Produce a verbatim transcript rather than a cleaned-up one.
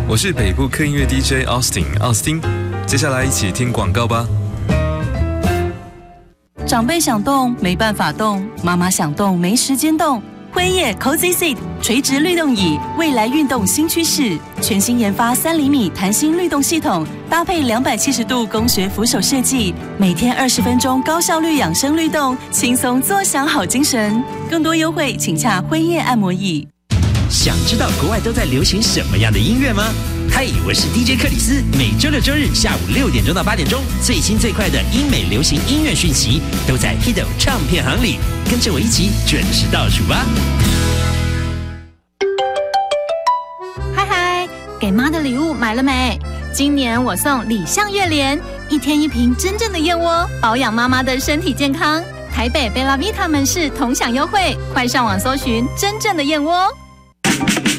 我是北部客音乐 D J Austin 奥斯汀，接下来一起听广告吧。 长辈想动没办法动，妈妈想动没时间动。辉夜 Cozy Seat 垂直律动椅，未来运动新趋势，全新研发三厘米弹性律动系统，搭配两百七十度工学扶手设计，每天二十分钟高效率养生律动，轻松坐享好精神。更多优惠请洽辉夜按摩椅。 想知道国外都在流行什么样的音乐吗？嗨，我是 D J 克里斯，每周六周日下午六点钟到八点钟，最新最快的英美流行音乐讯息都在 Hido 唱片行里，跟着我一起准时倒数吧。 嗨嗨，给妈的礼物买了没？今年我送礼象月莲，一天一瓶真正的燕窝，保养妈妈的身体健康。台北贝拉维塔门市同享优惠，快上网搜寻真正的燕窝。